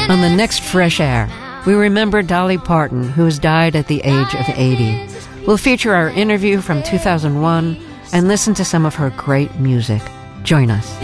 On the next Fresh Air, we remember Dolly Parton, who has died at the age of 80. We'll feature our interview from 2001 and listen to some of her great music. Join us.